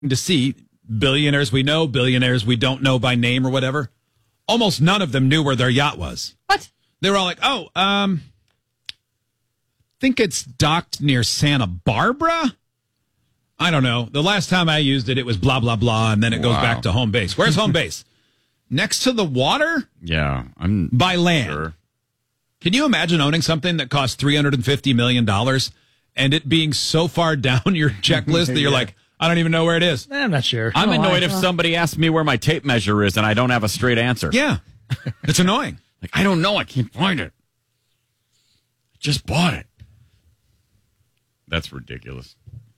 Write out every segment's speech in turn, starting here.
to see billionaires we know, billionaires we don't know by name or whatever. Almost none of them knew where their yacht was. What? They were all like, think it's docked near Santa Barbara? I don't know. The last time I used it, it was blah, blah, blah, and then it goes back to home base. Where's home base? Next to the water? Yeah. By land. Sure. Can you imagine owning something that costs $350 million and it being so far down your checklist that you're like, I don't even know where it is? I'm not sure. I'm annoyed if somebody asks me where my tape measure is and I don't have a straight answer. Yeah. It's annoying. Like, I don't know. I can't find it. I just bought it. That's ridiculous.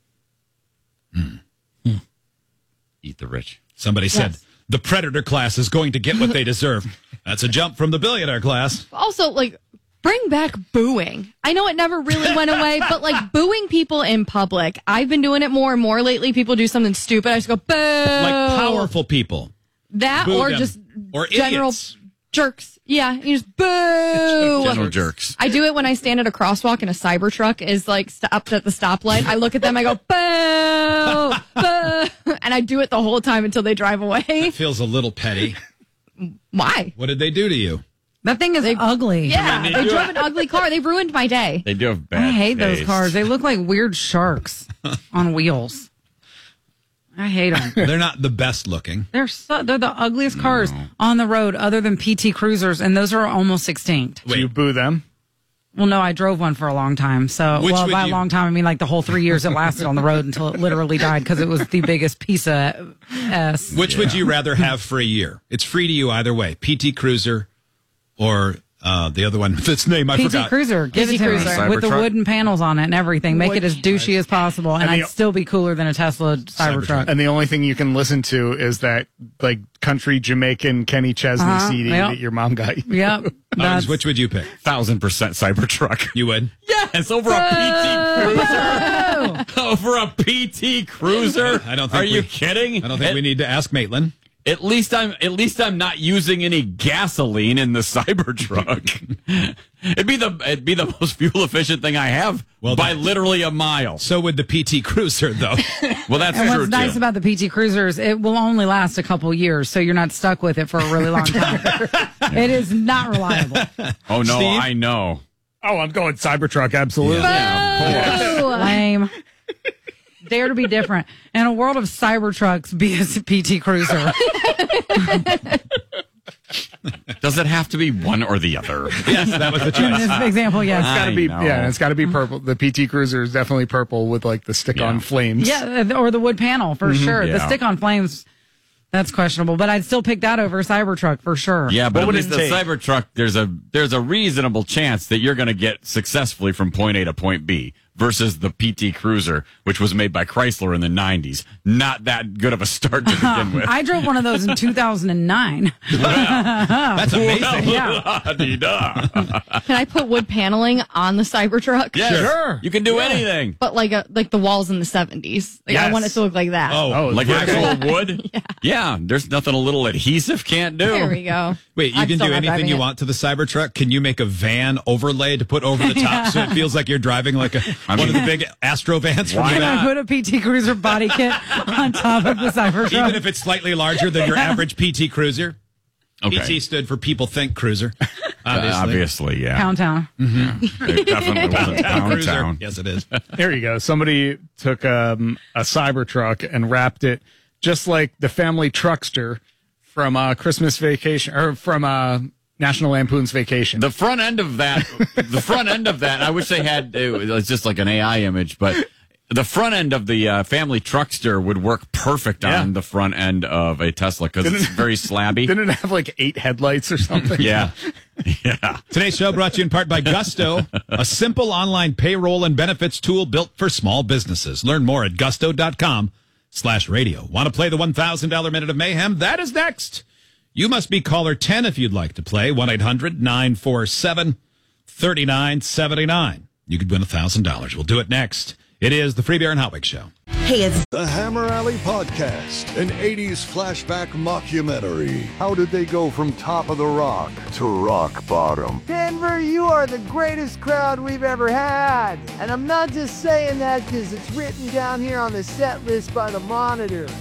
Eat the rich. Somebody said the predator class is going to get what they deserve. That's a jump from the billionaire class. Also, bring back booing. I know it never really went away, but booing people in public. I've been doing it more and more lately. People do something stupid. I just go, boo. Like powerful people. That Boo or them. just or general idiots. jerks. Yeah, you just boo. General jerks. I do it when I stand at a crosswalk and a Cybertruck is up at the stoplight. I look at them, I go, boo, boo. And I do it the whole time until they drive away. It feels a little petty. Why? What did they do to you? That thing is ugly. Yeah, they drove an ugly car. They ruined my day. They do have bad I hate those taste. cars. They look like weird sharks on wheels. I hate them. They're not the best looking. They're the ugliest cars on the road other than PT Cruisers, and those are almost extinct. Do you boo them? Well, no, I drove one for a long time. So, Which well, would by you- a long time, I mean the whole 3 years it lasted on the road until it literally died because it was the biggest piece of S. Which would you rather have for a year? It's free to you either way. PT Cruiser or the other one. Its name I PT forgot. Cruiser, give PT it to Cruiser. me with the Cybertruck? wooden panels on it and everything. Make it as douchey as possible, and I'd still be cooler than a Tesla Cybertruck. And the only thing you can listen to is that country Jamaican Kenny Chesney CD yep. that your mom got you. Yep. Owens, which would you pick? 1,000% Cybertruck. You would? Yes, over a PT Cruiser. Over a PT Cruiser. I don't think Are you kidding? I don't think we need to ask Maitland. At least I'm not using any gasoline in the Cybertruck. it'd be the most fuel efficient thing I have by literally a mile. So would the PT Cruiser, though. Well, that's And true what's nice too. about the PT Cruisers, it will only last a couple years, so you're not stuck with it for a really long time. It is not reliable. Oh no, Steve? I know. Oh, I'm going Cybertruck, absolutely. Yeah, of course. Lame. Dare to be different. In a world of Cybertrucks, be a PT Cruiser. Does it have to be one or the other? Yes, that was the In choice. this example, yes. It's got to be, know. yeah, it's got to be purple. The PT Cruiser is definitely purple with the stick-on flames. Yeah, or the wood panel, for sure. Yeah. The stick-on flames, that's questionable. But I'd still pick that over Cybertruck, for sure. Yeah, but What at would least it the take? Cybertruck, there's a reasonable chance that you're going to get successfully from point A to point B versus the PT Cruiser, which was made by Chrysler in the 90s. Not that good of a start to begin with. I drove one of those in 2009. That's amazing. Yeah. La-di-da. Can I put wood paneling on the Cybertruck? Yes, Sure. you can do anything. But like the walls in the 70s. I Yes. want it to look like that. Oh, Like actual wood? Yeah, there's nothing a little adhesive can't do. There we go. wait, you I'm can still do not anything driving you it. want to the Cybertruck? Can you make a van overlay to put over the top so it feels like you're driving like one of the big Astro vans from Why the Can back? I put a PT Cruiser body kit on top of the Cybertruck? Even if it's slightly larger than your average PT Cruiser. Okay. PT stood for People Think Cruiser. Obviously. Obviously, yeah. Pound Town. It definitely wasn't Cruiser. downtown. Yes, it is. There you go. Somebody took a Cybertruck and wrapped it just like the family truckster from Christmas Vacation or from National Lampoon's Vacation. The front end of that, I wish they had, it was just like an AI image, but the front end of the family truckster would work perfect on the front end of a Tesla because it's very slabby. Didn't it have 8 headlights or something? Yeah. Yeah. Today's show brought to you in part by Gusto, a simple online payroll and benefits tool built for small businesses. Learn more at gusto.com/radio. Want to play the $1,000 Minute of Mayhem? That is next. You must be caller 10 if you'd like to play. 1-800-947-3979. You could win $1,000. We'll do it next. It is the Free Beer and Hotwig Show. Hey, it's The Hammer Alley Podcast, an 80s flashback mockumentary. How did they go from top of the rock to rock bottom? Denver, you are the greatest crowd we've ever had. And I'm not just saying that because it's written down here on the set list by the Monitor.